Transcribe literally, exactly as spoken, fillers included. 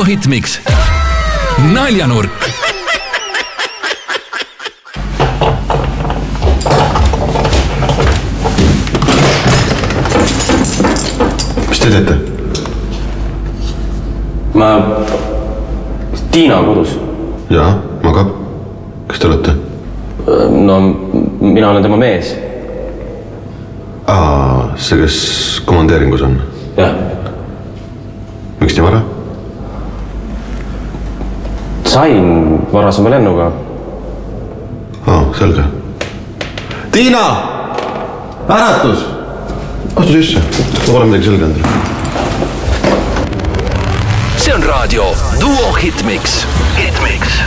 Duo Hitmix Naljanurk. Mis te teete? Ma... Tiina kodus. Jaa, magab. Kas te olete? No, mina olen tema mees. Aa, see, kes komandeeringus on? Jah. Miks nii vara? Sain varasema lennuga. Aa, selge. Tiina! Äratus! Astu sisse. Ma olen midagi selge endale. See on raadio Duo Hitmix. Hitmix.